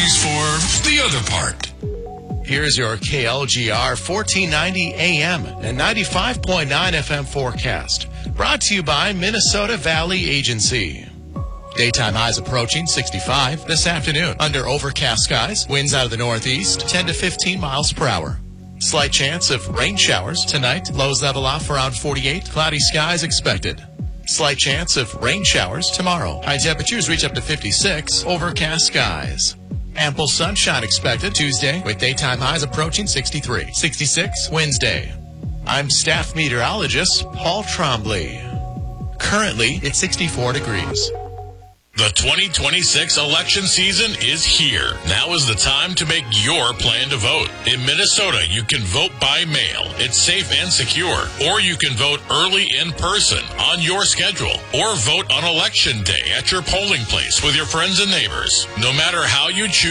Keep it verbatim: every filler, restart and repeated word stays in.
Thanks for the other part. Here's your K L G R fourteen ninety A M and ninety-five point nine F M forecast. Brought to you by Minnesota Valley Agency. Daytime highs approaching sixty-five this afternoon. Under overcast skies, winds out of the northeast, ten to fifteen miles per hour. Slight chance of rain showers tonight. Lows level off around forty-eight. Cloudy skies expected. Slight chance of rain showers tomorrow. High temperatures reach up to fifty-six. Overcast skies. Ample sunshine expected Tuesday with daytime highs approaching sixty-three. sixty-six Wednesday. I'm staff meteorologist Paul Trombley. Currently, it's sixty-four degrees. The twenty twenty-six election season is here. Now is the time to make your plan to vote. In Minnesota, you can vote by mail. It's safe and secure. Or you can vote early in person on your schedule. Or vote on election day at your polling place with your friends and neighbors. No matter how you choose